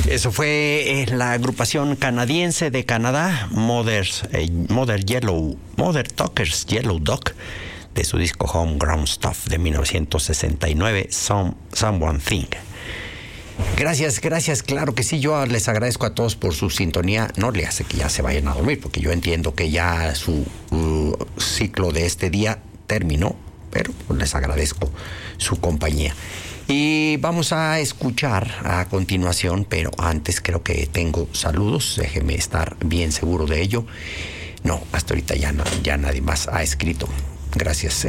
Eso fue la agrupación canadiense de Canadá, Mother Talkers Yellow Dog, de su disco Homegrown Stuff de 1969, Someone Thing. Gracias, claro que sí, yo les agradezco a todos por su sintonía. No le hace que ya se vayan a dormir, porque yo entiendo que ya su ciclo de este día terminó, pero les agradezco su compañía. Y vamos a escuchar a continuación, pero antes creo que tengo saludos, déjeme estar bien seguro de ello. No, hasta ahorita ya nadie más ha escrito. Gracias.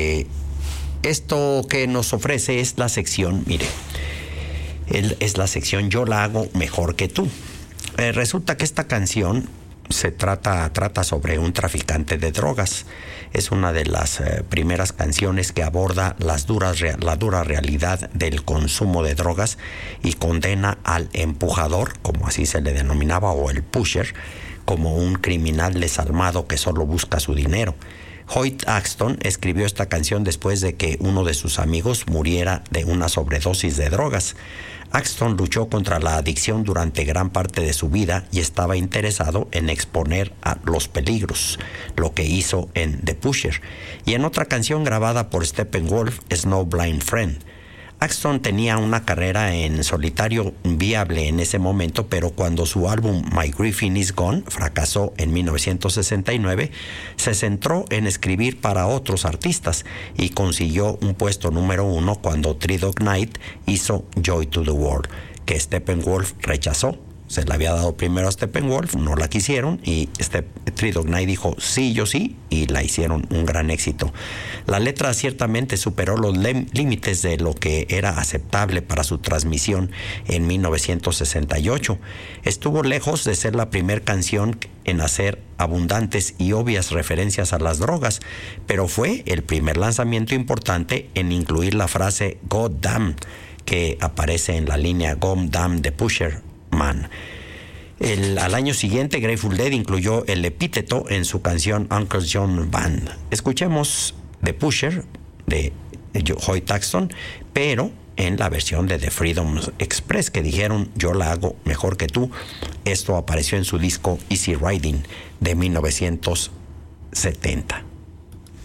Esto que nos ofrece es la sección, mire, es la sección Yo la hago mejor que tú. Resulta que esta canción se trata sobre un traficante de drogas. Es una de las primeras canciones que aborda la dura realidad del consumo de drogas y condena al empujador, como así se le denominaba, o el pusher, como un criminal desalmado que solo busca su dinero. Hoyt Axton escribió esta canción después de que uno de sus amigos muriera de una sobredosis de drogas. Axton luchó contra la adicción durante gran parte de su vida y estaba interesado en exponer a los peligros, lo que hizo en The Pusher y en otra canción grabada por Steppenwolf, Snowblind Friend. Axton tenía una carrera en solitario viable en ese momento, pero cuando su álbum My Griffin Is Gone fracasó en 1969, se centró en escribir para otros artistas y consiguió un puesto número 1 cuando Three Dog Night hizo Joy to the World, que Steppenwolf rechazó. Se la había dado primero a Steppenwolf, no la quisieron, y Three Dog Night dijo sí, yo sí, y la hicieron un gran éxito. La letra ciertamente superó los límites de lo que era aceptable para su transmisión en 1968. Estuvo lejos de ser la primera canción en hacer abundantes y obvias referencias a las drogas, pero fue el primer lanzamiento importante en incluir la frase God damn, que aparece en la línea God damn the Pusher Man. Al año siguiente, Grateful Dead incluyó el epíteto en su canción Uncle John Band. Escuchemos The Pusher de Hoyt Axton, pero en la versión de The Freedom Express, que dijeron yo la hago mejor que tú. Esto apareció en su disco Easy Riding de 1970.